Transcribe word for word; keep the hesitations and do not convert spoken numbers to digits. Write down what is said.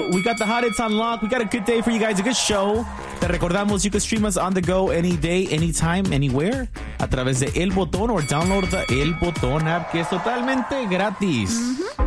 show. We got the hot hits on lock. We got a good day for you guys, a good show. Te recordamos, you can stream us on the go any day, anytime, anywhere, a través de El Botón o download the El Botón app, que es totalmente gratis. Mm-hmm.